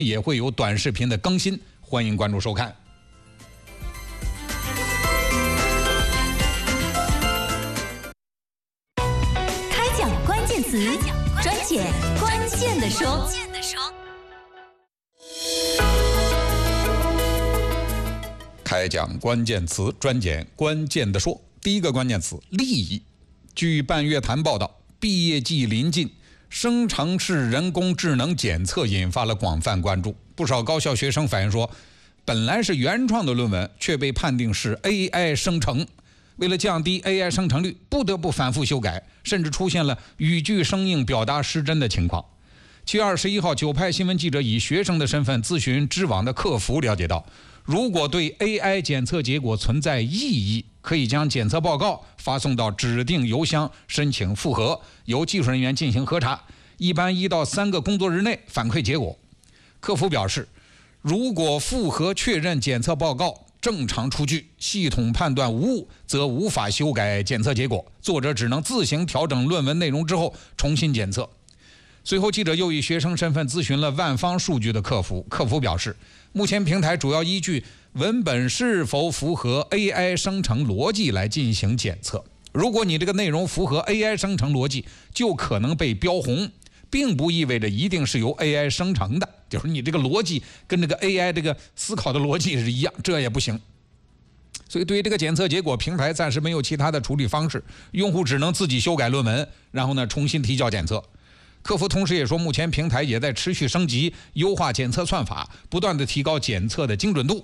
也会有短视频的更新，欢迎关注收看。 开讲关键词，专解关键的说。 开讲关键词，专解关键的说。第一个关键词：利益。据半月谈报道，毕业季临近，生成式人工智能检测引发了广泛关注。不少高校学生反映说，本来是原创的论文，却被判定是 AI 生成。为了降低 AI 生成率，不得不反复修改，甚至出现了语句生硬、表达失真的情况。7月21号，九派新闻记者以学生的身份咨询知网的客服，了解到，如果对 AI 检测结果存在异议，可以将检测报告发送到指定邮箱申请复核，由技术人员进行核查，一般1到3个工作日内反馈结果。客服表示，如果复核确认检测报告正常出具，系统判断无误，则无法修改检测结果，作者只能自行调整论文内容之后重新检测。随后，记者又以学生身份咨询了万方数据的客服，客服表示，目前平台主要依据文本是否符合 AI 生成逻辑来进行检测。如果你这个内容符合 AI 生成逻辑，就可能被标红，并不意味着一定是由 AI 生成的，就是你这个逻辑跟这个 AI 这个思考的逻辑是一样，这也不行。所以对于这个检测结果，平台暂时没有其他的处理方式，用户只能自己修改论文，然后呢重新提交检测。客服同时也说，目前平台也在持续升级、优化检测算法，不断的提高检测的精准度。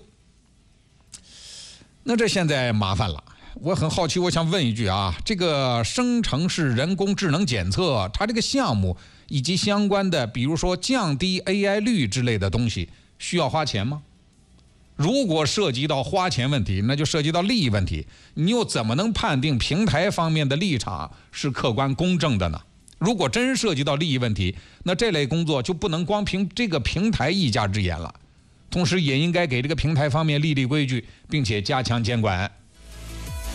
那这现在麻烦了，我很好奇，我想问一句啊，这个生成式人工智能检测，它这个项目以及相关的，比如说降低 AI 率之类的东西，需要花钱吗？如果涉及到花钱问题，那就涉及到利益问题，你又怎么能判定平台方面的立场是客观公正的呢？如果真涉及到利益问题，那这类工作就不能光凭这个平台一家之言了，同时也应该给这个平台方面立规矩，并且加强监管。